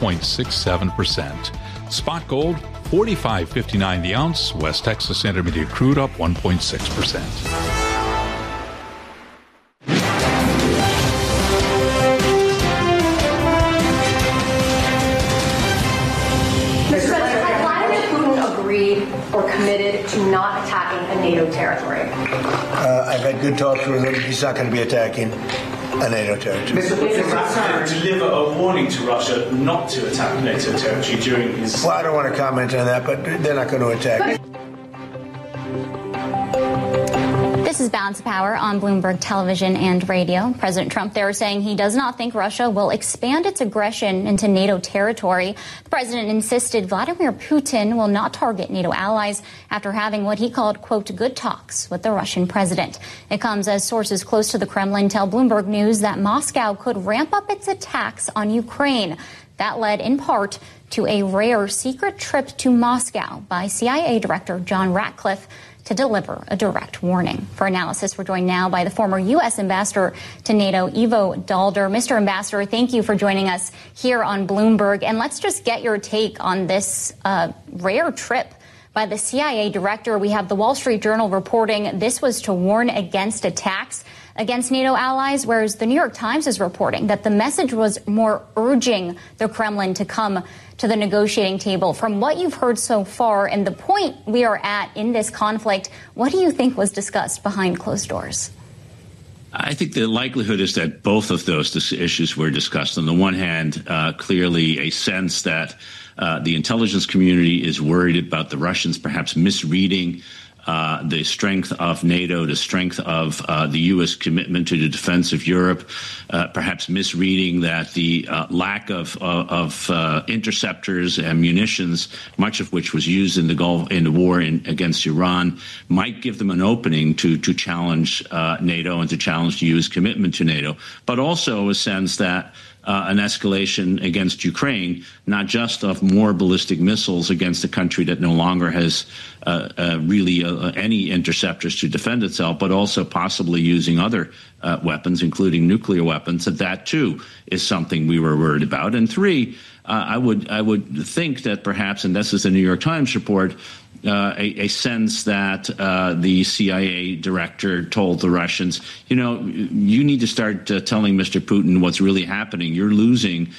1.67%. Spot gold, $45.59 the ounce. West Texas Intermediate crude up 1.6%. Or committed to not attacking a NATO territory? I've had good talks with him. He's not going to be attacking a NATO territory. Mr. President deliver a warning to Russia not to attack NATO territory during his... Well, I don't want to comment on that, but they're not going to attack. This is Balance of Power on Bloomberg Television and Radio. President Trump there saying he does not think Russia will expand its aggression into NATO territory. The president insisted Vladimir Putin will not target NATO allies after having what he called, quote, good talks with the Russian president. It comes as sources close to the Kremlin tell Bloomberg News that Moscow could ramp up its attacks on Ukraine. That led in part to a rare secret trip to Moscow by CIA Director John Ratcliffe to deliver a direct warning. For analysis, we're joined now by the former U.S. ambassador to NATO, Ivo Daalder. Mr. Ambassador, thank you for joining us here on Bloomberg. And let's just get your take on this rare trip by the CIA director. We have the Wall Street Journal reporting this was to warn against attacks against NATO allies, whereas the New York Times is reporting that the message was more urging the Kremlin to come to the negotiating table. From what you've heard so far and the point we are at in this conflict, what do you think was discussed behind closed doors? I think the likelihood is that both of those issues were discussed. On the one hand, clearly a sense that the intelligence community is worried about the Russians perhaps misreading the strength of NATO, the strength of the U.S. commitment to the defense of Europe, perhaps misreading that the lack of interceptors and munitions, much of which was used in the Gulf in the war against Iran, might give them an opening to challenge NATO and to challenge the U.S. commitment to NATO, but also a sense that an escalation against Ukraine, not just of more ballistic missiles against a country that no longer has really any interceptors to defend itself, but also possibly using other weapons, including nuclear weapons, that too is something we were worried about. And three, I would think that perhaps, and this is the New York Times report, a sense that the CIA director told the Russians, you need to start telling Mr. Putin what's really happening. You're losing,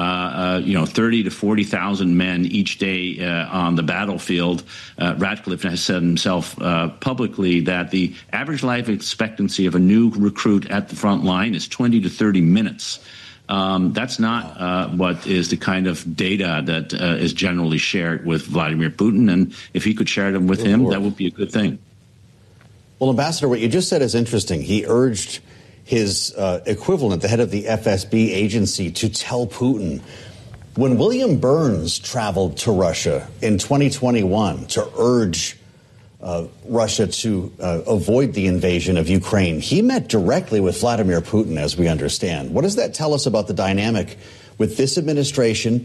30 to 40,000 men each day on the battlefield. Ratcliffe has said himself publicly that the average life expectancy of a new recruit at the front line is 20 to 30 minutes. That's not what is the kind of data that is generally shared with Vladimir Putin. And if he could share them with him, that would be a good thing. Well, Ambassador, what you just said is interesting. He urged his equivalent, the head of the FSB agency, to tell Putin. When William Burns traveled to Russia in 2021 to urge Russia to avoid the invasion of Ukraine, he met directly with Vladimir Putin, as we understand. What does that tell us about the dynamic with this administration